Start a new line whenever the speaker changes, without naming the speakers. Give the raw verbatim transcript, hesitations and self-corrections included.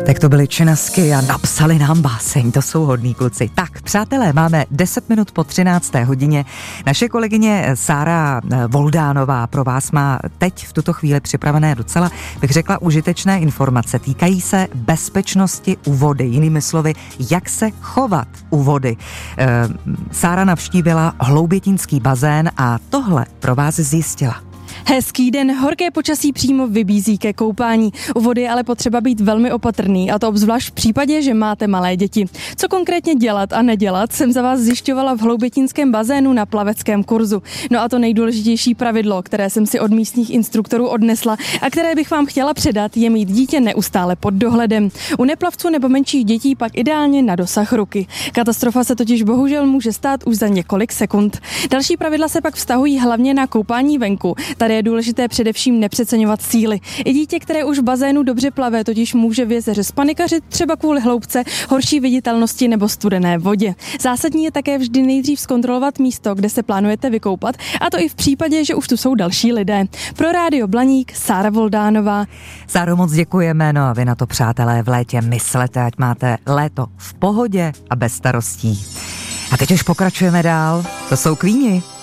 Tak to byly Činasky a napsali nám báseň, to jsou hodní kluci. Tak, přátelé, máme deset minut po třinácté hodině. Naše kolegyně Sára Voldánová pro vás má teď v tuto chvíli připravené docela, bych řekla, užitečné informace. Týkají se bezpečnosti u vody, jinými slovy, jak se chovat u vody. E, Sára navštívila Hloubětínský bazén a tohle pro vás zjistila.
Hezký den, horké počasí přímo vybízí ke koupání. U vody je ale potřeba být velmi opatrný, a to obzvlášť v případě, že máte malé děti. Co konkrétně dělat a nedělat, jsem za vás zjišťovala v Hloubětínském bazénu na plaveckém kurzu. No a to nejdůležitější pravidlo, které jsem si od místních instruktorů odnesla a které bych vám chtěla předat, je mít dítě neustále pod dohledem. U neplavců nebo menších dětí pak ideálně na dosah ruky. Katastrofa se totiž bohužel může stát už za několik sekund. Další pravidla se pak vztahují hlavně na koupání venku. Tady je důležité především nepřeceňovat síly. I dítě, které už v bazénu dobře plave, totiž může v jezeře spanikařit třeba kvůli hloubce, horší viditelnosti nebo studené vodě. Zásadní je také vždy nejdřív zkontrolovat místo, kde se plánujete vykoupat, a to i v případě, že už tu jsou další lidé. Pro Rádio Blaník Sára Voldánová.
Sáro, moc děkujeme, no a vy na to, přátelé, v létě myslete, ať máte léto v pohodě a bez starostí. A teď už pokračujeme dál, to jsou Queeni.